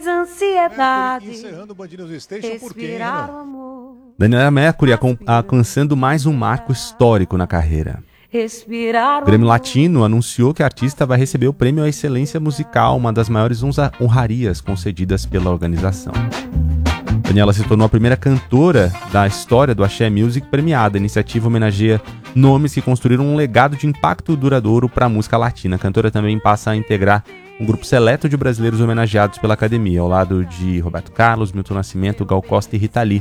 ansiedades. Encerrando o Band News Station, por quem, Respirar o né? amor. Daniela Mercury alcançando mais um marco histórico na carreira. Respirar O o Grêmio amor. Latino anunciou que a artista vai receber o Prêmio à Excelência Musical, uma das maiores honrarias concedidas pela organização. Daniela se tornou a primeira cantora da história do Axé Music premiada. A iniciativa homenageia nomes que construíram um legado de impacto duradouro para a música latina. A cantora também passa a integrar um grupo seleto de brasileiros homenageados pela academia, ao lado de Roberto Carlos, Milton Nascimento, Gal Costa e Rita Lee.